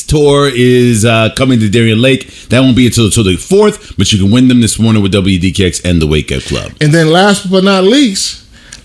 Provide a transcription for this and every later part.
tour is coming to Darien Lake. That won't be until the 4th, but you can win them this morning with WDKX and the Wake Up Club. And then last but not least,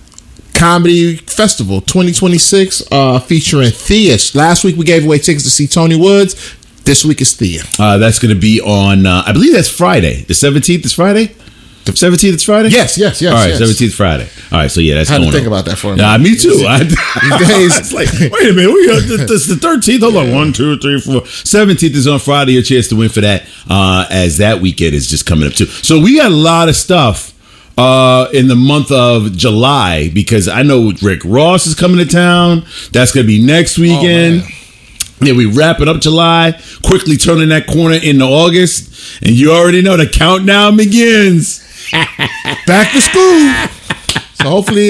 Comedy Festival 2026 featuring Thea. Last week we gave away tickets to see Tony Woods. This week is Thea. That's going to be on, I believe that's Friday. The 17th is Friday? The 17th is Friday? Yes. All right, yes. 17th Friday. All right, so yeah, that's I had going to think on. about that for a minute. Yeah, me too. These days, It's like, wait a minute, this is the 13th. Hold on, 1, 2, 3, 4. 17th is on Friday. Your chance to win for that, as that weekend is just coming up too. So we got a lot of stuff in the month of July, because I know Rick Ross is coming to town. That's going to be next weekend. Then we wrapping up July, quickly turning that corner into August, and you already know the countdown begins. back to school. So hopefully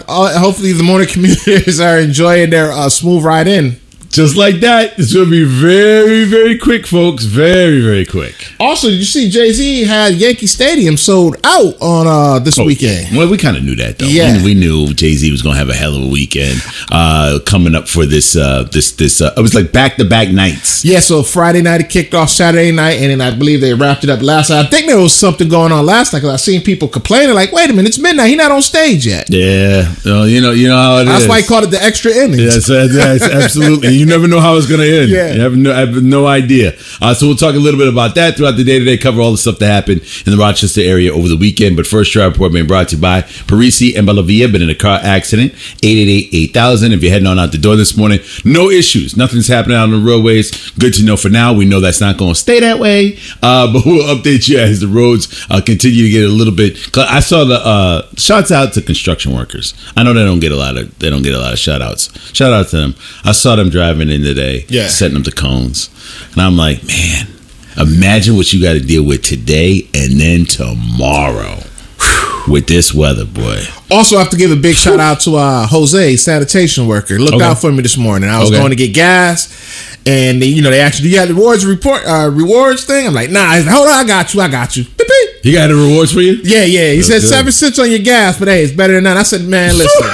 the morning commuters are enjoying their smooth ride in. Just like that. It's going to be very, very quick, folks. Very, very quick. Also, did you see Jay-Z had Yankee Stadium sold out on this weekend? Well, we kind of knew that, though. Yeah. We knew Jay-Z was going to have a hell of a weekend coming up for this. It was like back-to-back nights. Yeah, so Friday night it kicked off, Saturday night, and then I believe they wrapped it up last night. I think there was something going on last night because I seen people complaining like, wait a minute, it's midnight. He's not on stage yet. Yeah. Well, you know how it is. That's why he called it the extra innings. Yes, absolutely. You never know how it's going to end. Yeah. You have no idea. So we'll talk a little bit about that throughout the day today, cover all the stuff that happened in the Rochester area over the weekend. But first, Trial Report being brought to you by Parisi and Bellavia. Been in a car accident, 888-8000. If you're heading on out the door this morning, no issues. Nothing's happening out on the roadways. Good to know for now. We know that's not going to stay that way, but we'll update you as the roads continue to get a little bit. I saw the shouts out to construction workers. I know they don't get a lot of shout outs. Shout out to them. I saw them driving in today, setting up the cones, and I'm like, man, imagine what you got to deal with today and then tomorrow with this weather, boy. Also, I have to give a big shout out to Jose, sanitation worker. Looked out for me this morning. I was going to get gas, and they asked, do you have the rewards thing? I'm like, nah. He's like, hold on, I got you. Beep, beep. He got the rewards for you? Yeah. He said 7 cents on your gas, but hey, it's better than none. I said, man, listen.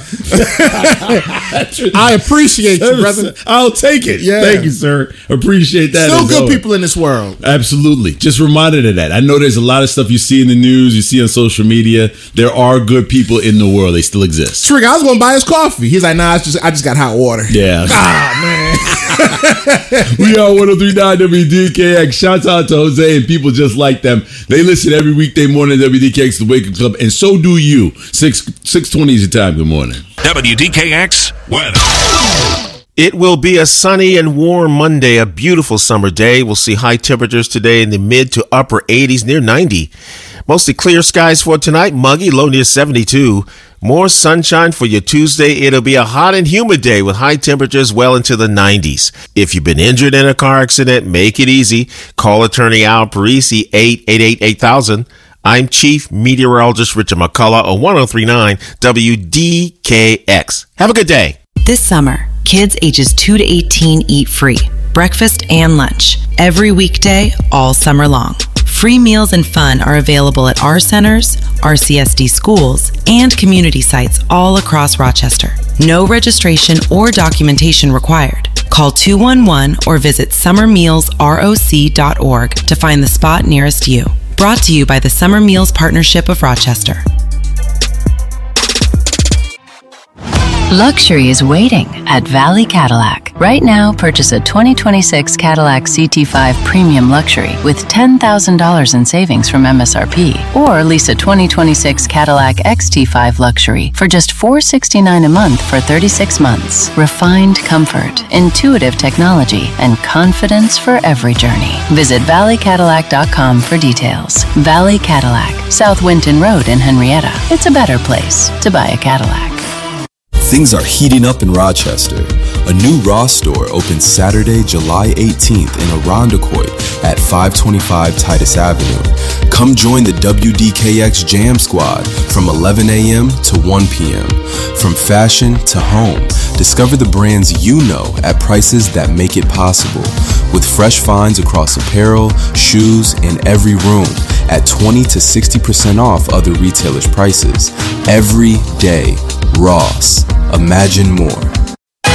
I appreciate you, brother. I'll take it. Yeah. Thank you, sir. Appreciate that. Still good people in this world. Absolutely. Just reminded of that. I know there's a lot of stuff you see in the news, you see on social media. There are good people in the world. They still exist. Trick, I was going to buy his coffee. He's like, nah, I just got hot water. Yeah. Man. We are 103.9 WDKX. Shouts out to Jose and people just like them. They listen every weekday morning at WDKX, the Wake Up Club, and so do you. 6:20 is your time. Good morning. WDKX weather. It will be a sunny and warm Monday, a beautiful summer day. We'll see high temperatures today in the mid to upper 80s, near 90. Mostly clear skies for tonight, muggy, low near 72. More sunshine for your Tuesday. It'll be a hot and humid day with high temperatures well into the 90s. If you've been injured in a car accident, make it easy. Call attorney Al Parisi, 888-8000. I'm Chief Meteorologist Richard McCullough on 103.9 WDKX. Have a good day. This summer, kids ages 2 to 18 eat free, breakfast and lunch, every weekday, all summer long. Free meals and fun are available at our centers, RCSD schools, and community sites all across Rochester. No registration or documentation required. Call 211 or visit summermealsroc.org to find the spot nearest you. Brought to you by the Summer Meals Partnership of Rochester. Luxury is waiting at Valley Cadillac. Right now, purchase a 2026 Cadillac CT5 Premium Luxury with $10,000 in savings from MSRP, or lease a 2026 Cadillac XT5 Luxury for just $469 a month for 36 months. Refined comfort, intuitive technology, and confidence for every journey. Visit valleycadillac.com for details. Valley Cadillac, South Winton Road in Henrietta. It's a better place to buy a Cadillac. Things are heating up in Rochester. A new Ross store opens Saturday, July 18th in Irondequoit at 525 Titus Avenue. Come join the WDKX Jam Squad from 11 a.m. to 1 p.m. From fashion to home, discover the brands you know at prices that make it possible. With fresh finds across apparel, shoes, and every room at 20 to 60% off other retailers' prices. Every day, Ross. Imagine more.